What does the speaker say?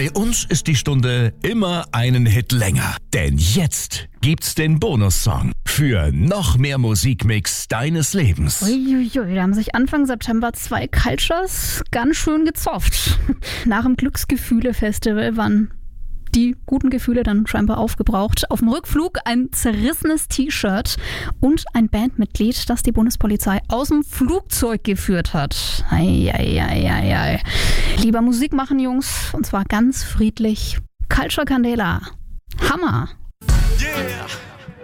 Bei uns ist die Stunde immer einen Hit länger. Denn jetzt gibt's den Bonussong für noch mehr Musikmix deines Lebens. Uiuiui, da haben sich Anfang September 2 Cultures ganz schön gezofft. Nach dem Glücksgefühle-Festival waren die guten Gefühle dann scheinbar aufgebraucht. Auf dem Rückflug ein zerrissenes T-Shirt und ein Bandmitglied, das die Bundespolizei aus dem Flugzeug geführt hat. Ei. Lieber Musik machen, Jungs, und zwar ganz friedlich. Culture Candela. Hammer! Yeah!